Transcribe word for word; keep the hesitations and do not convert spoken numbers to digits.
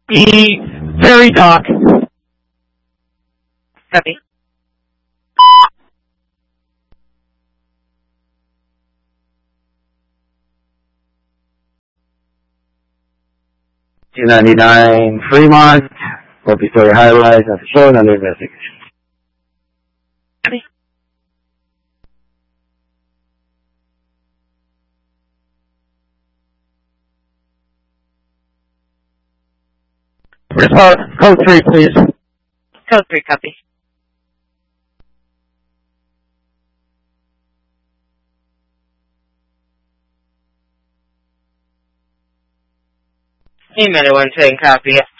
E, very dark. Copy. two ninety-nine Fremont, multi-story high-rise, not shown under investigation. Copy. Response, code three, please. Code three, copy. Email one saying copy.